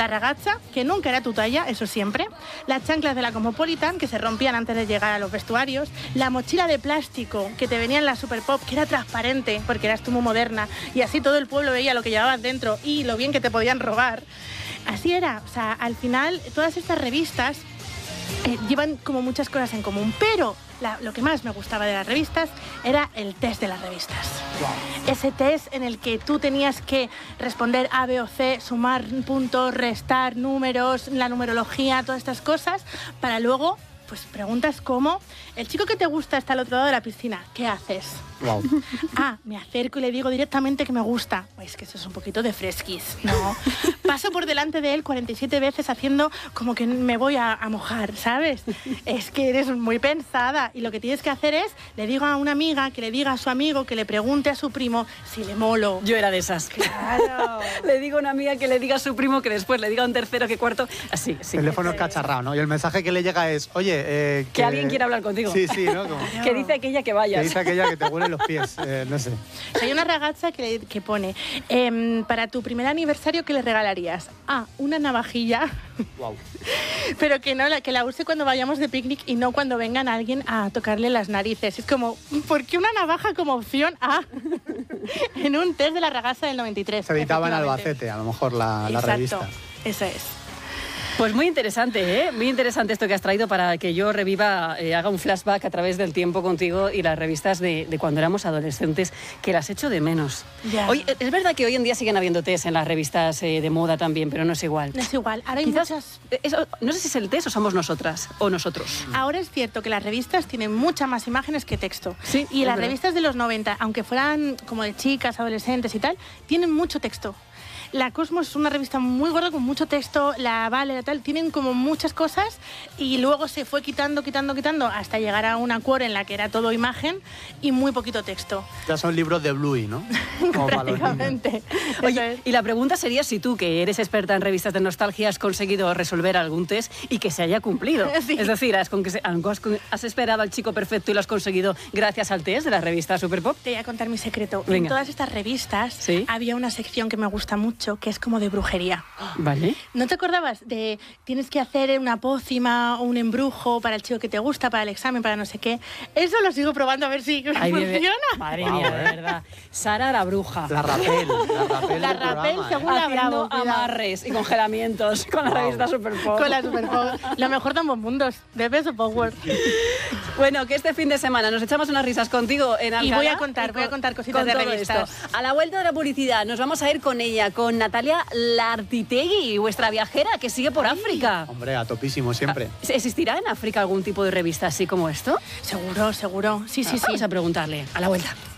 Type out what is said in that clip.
la ragazza, que nunca era tu talla, eso siempre, las chanclas de la Cosmopolitan, que se rompían antes de llegar a los vestuarios, la mochila de plástico que te venía en la Super Pop, que era transparente, porque eras tú muy moderna, y así todo el pueblo veía lo que llevabas dentro y lo bien que te podían robar. Así era, o sea, al final todas estas revistas llevan como muchas cosas en común, pero lo que más me gustaba de las revistas era el test de las revistas. Wow. Ese test en el que tú tenías que responder A, B o C, sumar puntos, restar números, la numerología, todas estas cosas, para luego, pues preguntas como, el chico que te gusta está al otro lado de la piscina, ¿qué haces? Wow. Ah, me acerco y le digo directamente que me gusta. Es que eso es un poquito de fresquis, ¿no? Paso por delante de él 47 veces haciendo como que me voy a mojar, ¿sabes? Es que eres muy pensada y lo que tienes que hacer es, le digo a una amiga que le diga a su amigo que le pregunte a su primo si le molo. Yo era de esas. Claro. Le digo a una amiga que le diga a su primo que después le diga a un tercero que cuarto. Así, sí. El teléfono es cacharrado, ¿no? Y el mensaje que le llega es, oye... que alguien quiere hablar contigo. Sí, sí, ¿no? Como... que dice aquella que vayas. Que dice aquella que te huelen los pies, no sé. Hay una ragazza que pone, para tu primer aniversario, ¿qué le regalarías? Ah, una navajilla. Wow. Pero que la use cuando vayamos de picnic y no cuando vengan alguien a tocarle las narices. Es como, ¿por qué una navaja como opción A? En un test de la ragazza del 93. Se editaba en Albacete, a lo mejor la revista. Eso es. Pues muy interesante, ¿eh? Muy interesante esto que has traído para que yo reviva, haga un flashback a través del tiempo contigo y las revistas de cuando éramos adolescentes, que las echo de menos. Ya. Hoy, es verdad que hoy en día siguen habiendo test en las revistas de moda también, pero no es igual. No es igual. Ahora hay Quizás, muchas... no sé si es el test o somos nosotras o nosotros. Ahora es cierto que las revistas tienen muchas más imágenes que texto. Sí, y las verdad. revistas de los 90, aunque fueran como de chicas, adolescentes y tal, tienen mucho texto. La Cosmos es una revista muy gorda con mucho texto, la Vale, la tal, tienen como muchas cosas y luego se fue quitando hasta llegar a una core en la que era todo imagen y muy poquito texto. Ya son libros de Bluey, ¿no? Como para los niños. Prácticamente. Oye, y la pregunta sería si tú, que eres experta en revistas de nostalgia, has conseguido resolver algún test y que se haya cumplido. Sí. Es decir, has esperado al chico perfecto y lo has conseguido gracias al test de la revista Super Pop. Te voy a contar mi secreto. Venga. En todas estas revistas ¿Sí? había una sección que me gusta mucho, que es como de brujería. Vale. ¿No te acordabas de tienes que hacer una pócima o un embrujo para el chico que te gusta, para el examen, para no sé qué? Eso lo sigo probando a ver si Ahí funciona. Madre mía, de verdad. Sara la bruja. La Rapel. La del Rapel, programa, según la Haciendo Bravo. cuidado. amarres y congelamientos con la Wow. revista Super Pop. Con la Super Pop. Lo mejor de ambos mundos, de Beso Power. Bueno, que este fin de semana nos echamos unas risas contigo en Alcalá. Y voy a contar cositas con de todo revistas. esto. A la vuelta de la publicidad nos vamos a ir con ella, con Natalia Lartitegui, vuestra viajera que sigue por África. Hombre, a topísimo siempre. ¿Existirá en África algún tipo de revista así como esto? Seguro. Sí. Vamos a preguntarle. A la vuelta.